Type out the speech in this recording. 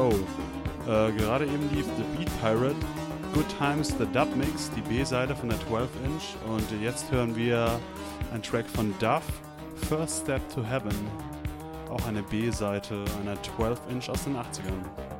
Go. Gerade eben lief The Beat Pirate, Good Times, The Dub Mix, die B-Seite von der 12-Inch. Und jetzt hören wir einen Track von Duff, First Step to Heaven. Auch eine B-Seite einer 12-Inch aus den 80ern.